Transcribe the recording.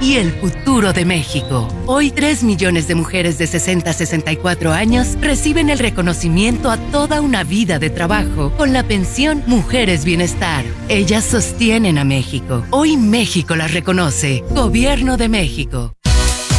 y el futuro de México. Hoy 3 millones de mujeres de 60 a 64 años reciben el reconocimiento a toda una vida de trabajo con la pensión Mujeres Bienestar. Ellas sostienen a México. Hoy México las reconoce. Gobierno de México.